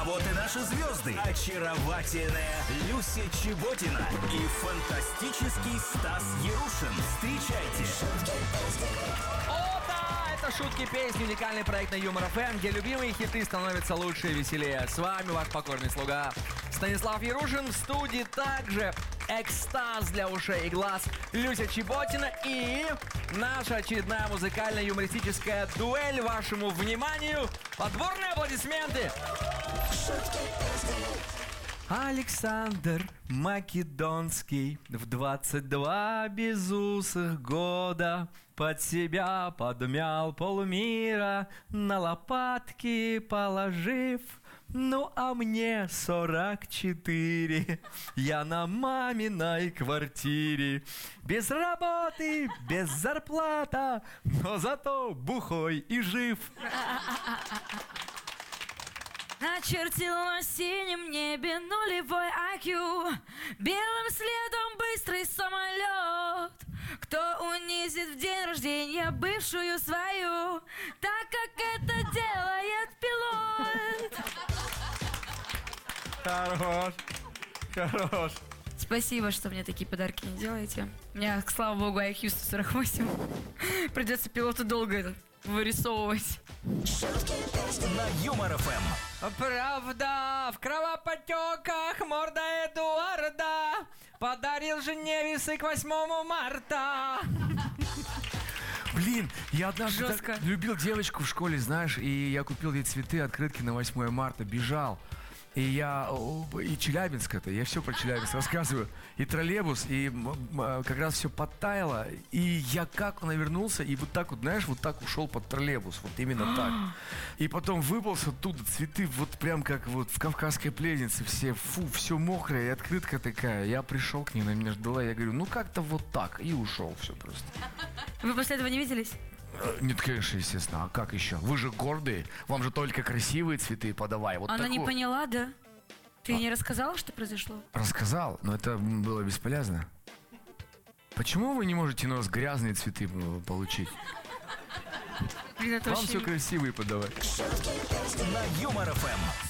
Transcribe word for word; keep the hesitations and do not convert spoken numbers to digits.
А вот и наши звезды. Очаровательная Люся Чеботина и фантастический Стас Ярушин. Встречайте. О, да! Это «Шутки, песни», уникальный проект на Юмор эф эм, где любимые хиты становятся лучше и веселее. С вами ваш покорный слуга Станислав Ярушин. В студии также экстаз для ушей и глаз Люся Чеботина и наша очередная музыкальная юмористическая дуэль вашему вниманию. Отборные аплодисменты! Александр Македонский в двадцать два безусых года под себя подмял полмира, на лопатки положив. Ну, а мне сорок четыре. Я на маминой квартире. Без работы, без зарплата, но зато бухой и жив. Начертил на синем небе нулевой ай кью, белым следом быстрый самолет. Кто унизит в день рождения бывшую свою, так как это делает пилот. Хорош, хорош. Спасибо, что мне такие подарки не делаете. У меня, слава богу, ай кью сто сорок восемь. Придется пилоту долго это вырисовывать. На Юмор эф эм. Правда, в кровоподтеках морда Эдуарда подарил жене весы к восьмому марта. Блин, я однажды Жестко. так любил девочку в школе, знаешь, и я купил ей цветы, открытки на восьмое марта, бежал. И я, и Челябинск это, я все про Челябинск рассказываю. И троллейбус, и как раз все подтаяло. И я как навернулся, и вот так вот, знаешь, вот так ушел под троллейбус. Вот именно так. И потом выполз оттуда, цветы вот прям как вот в Кавказской пленнице. Все, фу, все мокрое, и открытка такая. Я пришел к ней, она меня ждала, я говорю, ну как-то вот так. И ушел, все просто. Вы после этого не виделись? Нет, конечно, естественно. А как еще? Вы же гордые. Вам же только красивые цветы подавай. Вот Она такой. не поняла, да? Ты а? не рассказала, что произошло? Рассказал, но это было бесполезно. Почему вы не можете у нас грязные цветы получить? Блин, это Вам вообще... все красивые подавать. На Юмор эф эм.